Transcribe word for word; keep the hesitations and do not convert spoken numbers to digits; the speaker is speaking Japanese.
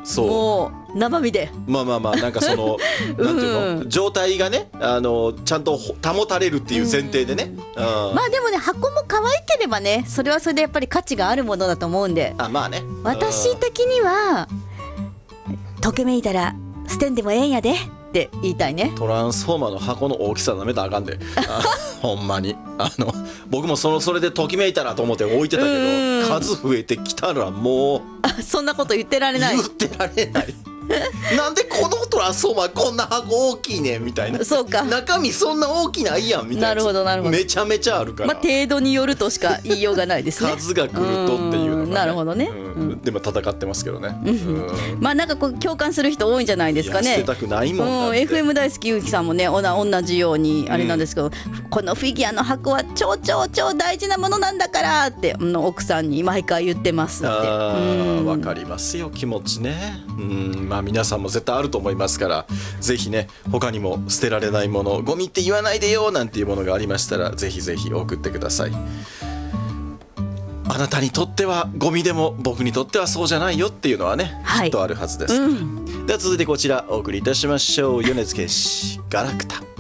そうもう生身でまあまあまあなんかそのなんていうの、状態がねあのちゃんと保たれるっていう前提でね、うん、 まあでもね箱も可愛ければねそれはそれでやっぱり価値があるものだと思うんで、 あまあね、 私的には溶けめいたら捨てんでもええんやでって言いたいね。 トランスフォーマーの箱の大きさなめたらあかんであほんまにあの僕もそのそれでときめいたらと思って置いてたけど数増えてきたらもうあそんなこと言ってられない。 言ってられないなんでこのトランスフォーマーこんな箱大きいねんみたいな、 そうか中身そんな大きないやんみたいな、 なるほどなるほど、 めちゃめちゃあるから、 まあ、程度によるとしか言いようがないですね数が来るとっていうのが、ね、 なるほどね、 うん、でも戦ってますけどね、うん、 まあなんかこう共感する人多いんじゃないですかね。 捨てたくないもんだって、 うん、エフエム 大好きゆうきさんもねおな同じようにあれなんですけど、うん、このフィギュアの箱は超超超大事なものなんだからって、うん、奥さんに毎回言ってますって。 あ、うん、分かりますよ気持ちね、うん、まあ皆さんも絶対あると思いますからぜひね他にも捨てられないものゴミって言わないでよなんていうものがありましたらぜひぜひ送ってください。あなたにとってはゴミでも僕にとってはそうじゃないよっていうのはね、はい、きっとあるはずです、うん、では続いてこちらお送りいたしましょう。米津玄師ガラクタ。